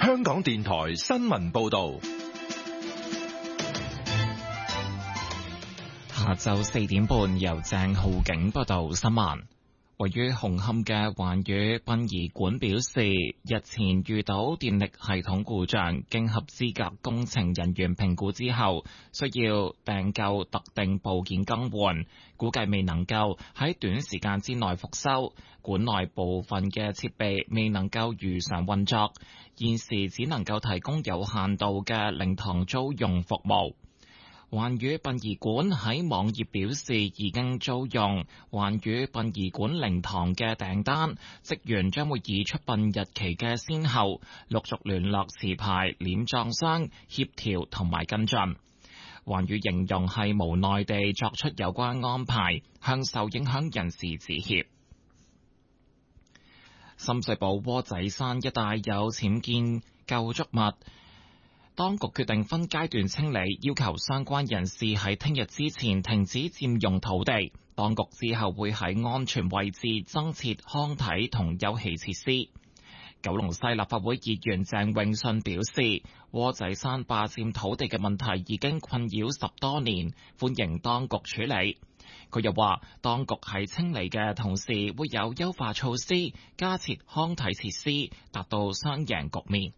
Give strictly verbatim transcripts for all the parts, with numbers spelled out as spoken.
香港電台新聞報道。 下晝四點半，由鄭浩景報道新聞。位於紅磡嘅環宇殯儀館表示，日前遇到電力系統故障，經合資格工程人員評估之後，需要訂購特定部件更換，估計未能夠喺短時間之內復修。館內部分嘅設備未能夠如常運作，現時只能夠提供有限度嘅靈堂租用服務。環宇殯儀館喺網頁表示，已經租用環宇殯儀館靈堂嘅訂單，職員將會以出殯日期嘅先後，陸續聯絡持牌殮葬商協調同埋跟進。環宇形容係無奈地作出有關安排，向受影響人士致歉。深水埗窩仔山一帶有僭建構築物，當局決定分階段清理，要求相關人士喺聽日之前停止佔用土地。當局之後會喺安全位置增設康體同休憩設施。九龍西立法會議員鄭泳舜表示，窩仔山霸佔土地嘅問題已經困擾十多年，歡迎當局處理。佢又話，當局喺清理嘅同時會有優化措施，加設康體設施，達到雙贏局面。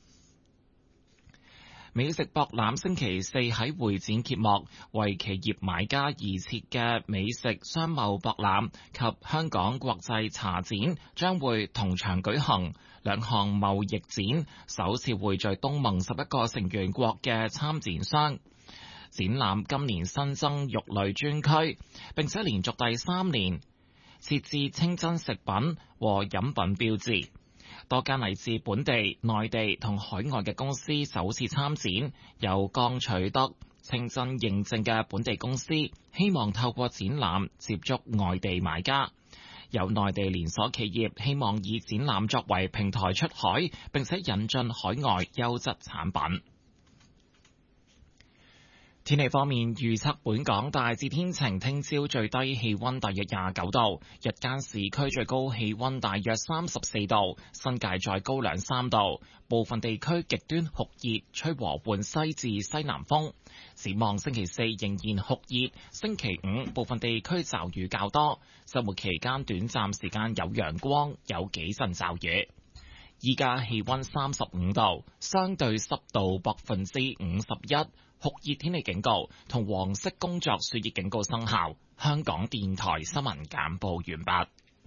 美食博覽星期四喺會展揭幕，為企業買家而設嘅美食商貿博覽及香港國際茶展將會同場舉行，兩項貿易展首次匯聚東盟十一個成員國嘅參展商。展覽今年新增肉類專區，並且連續第三年設置清真食品和飲品標誌。多間嚟自本地、內地同海外嘅公司首次參展，有剛取得清真認證嘅本地公司希望透過展覽接觸外地買家，有內地連鎖企業希望以展覽作為平台出海，並且引進海外優質產品。天氣方面，預測本港大致天晴，聽朝最低氣溫大約廿九度，日間市區最高氣溫大約三十四度，新界再高兩三度，部分地區極端酷熱，吹和緩西至西南風。展望星期四仍然酷熱，星期五部分地區驟雨較多，週末期間短暫時間有陽光，有幾陣驟雨。依家氣溫三十五度，相對濕度百分之五十一。酷熱天氣警告同黃色工作暑熱警告生效。香港電台新聞簡報完畢。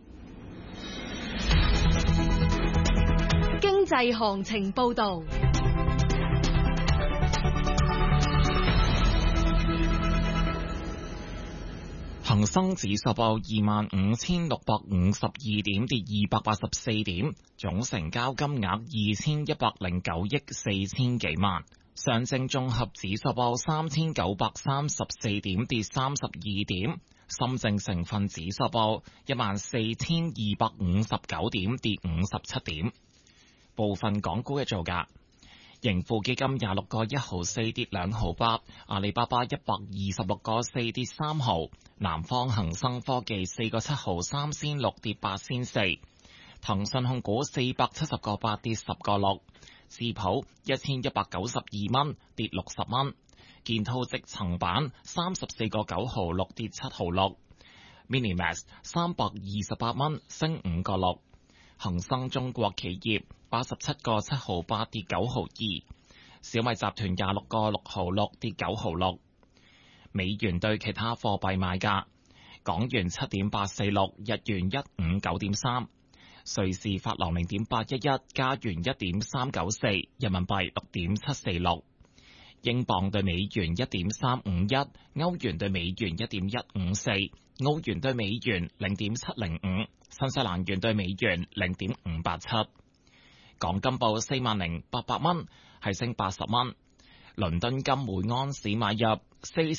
經濟行情報道。 恒生指數報二萬五千六百五十二點，跌二百八十四點，總成交金額二千一百零九億四千幾萬。上證綜合指數報三千九百三十四點，跌三十二點。深證成分指數報一萬四千二百五十九點，跌五十七點。部分港股嘅造價：盈富基金廿六個一毫四跌兩毫八，阿里巴巴一百二十六個四跌三毫，南方恒生科技四個七毫三仙六跌八仙四，騰訊控股四百七十個八跌十個六。智普一千一百九十二蚊跌六十蚊，建滔積層板三十四個九毫六跌七毫六 ，Minimax 三百二十八蚊升五個六，恒生中國企業八十七個七毫八跌九毫二，小米集團廿六個六毫六跌九毫六，美元對其他貨幣賣價，港元七點八四六，日元一五九點三。瑞士法郎零點八一一，加元一點三九四，人民幣六點七四六，英鎊對美元一點三五一，歐元對美元一點一五四，澳元對美元零點七零五，新西蘭元對美元零點五八七。港金報四萬零八百蚊，係升八十蚊。倫敦金每安士買入四